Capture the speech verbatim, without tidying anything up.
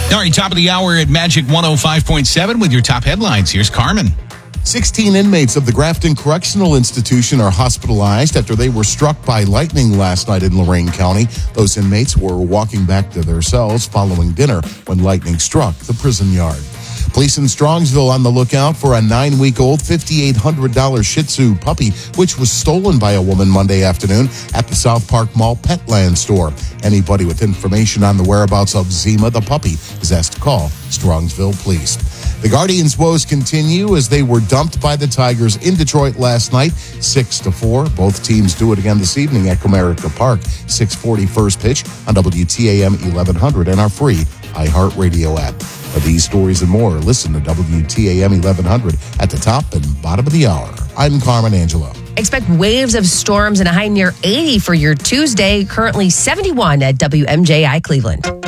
All right, top of the hour at Magic one oh five point seven with your top headlines. Here's Carmen. sixteen inmates of the Grafton Correctional Institution are hospitalized after they were struck by lightning last night in Lorain County. Those inmates were walking back to their cells following dinner when lightning struck the prison yard. Police in Strongsville on the lookout for a nine-week-old five thousand eight hundred dollars Shih Tzu puppy, which was stolen by a woman Monday afternoon at the South Park Mall Petland store. Anybody with information on the whereabouts of Zima the puppy is asked to call Strongsville Police. The Guardians' woes continue as they were dumped by the Tigers in Detroit last night, six to four. Both teams do it again this evening at Comerica Park. six forty first pitch on W T A M eleven hundred and our free iHeartRadio app. For these stories and more, listen to W T A M eleven hundred at the top and bottom of the hour. I'm Carmen Angelo. Expect waves of storms and a high near eighty for your Tuesday. Currently seventy-one at W M J I Cleveland.